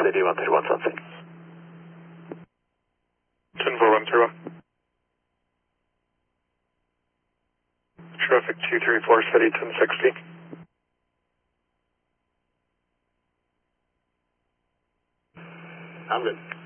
City 131 Sunset. 10431. Traffic 234 City 1060. I'm good.